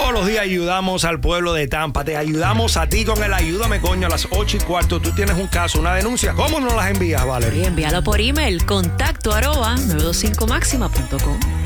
Todos los días ayudamos al pueblo de Tampa. Te ayudamos a ti con el Ayúdame, coño, a las 8:15. Tú tienes un caso, una denuncia. ¿Cómo nos las envías, Valerie? Envíalo por email, contacto @925maxima.com.